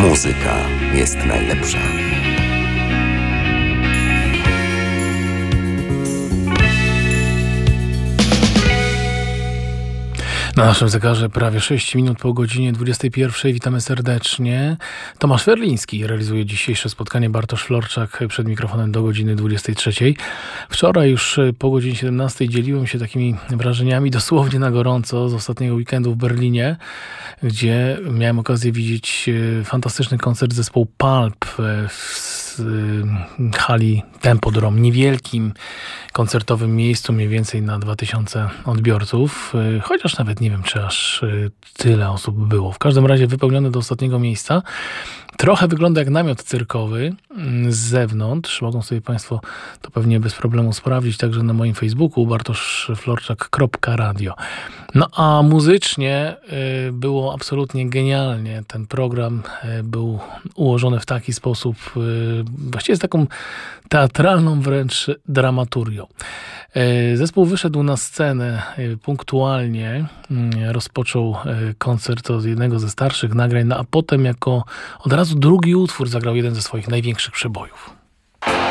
Muzyka jest najlepsza. Na naszym zegarze prawie 6 minut po godzinie 21. Witamy serdecznie. Tomasz Werliński realizuje dzisiejsze spotkanie. Bartosz Florczak przed mikrofonem do godziny 23. Wczoraj już po godzinie 17 dzieliłem się takimi wrażeniami dosłownie na gorąco z ostatniego weekendu w Berlinie, gdzie miałem okazję widzieć fantastyczny koncert zespołu Pulp w hali Tempodrom, niewielkim koncertowym miejscu, mniej więcej na 2000 odbiorców, chociaż nawet nie wiem, czy aż tyle osób było. W każdym razie wypełnione do ostatniego miejsca. Trochę wygląda jak namiot cyrkowy z zewnątrz. Mogą sobie Państwo to pewnie bez problemu sprawdzić także na moim Facebooku bartoszflorczak.radio. No a muzycznie było absolutnie genialnie. Ten program był ułożony w taki sposób, właściwie z taką teatralną wręcz dramaturgią. Zespół wyszedł na scenę punktualnie, rozpoczął koncert od jednego ze starszych nagrań, a potem jako od razu drugi utwór zagrał jeden ze swoich największych przebojów.